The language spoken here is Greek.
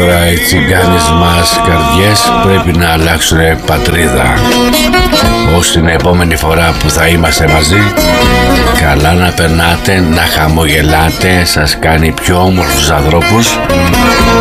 τώρα οι τσιγκάνες μας καρδιές πρέπει να αλλάξουν πατρίδα. Ως την επόμενη φορά που θα είμαστε μαζί, καλά να περνάτε, να χαμογελάτε, σας κάνει πιο όμορφους ανθρώπους.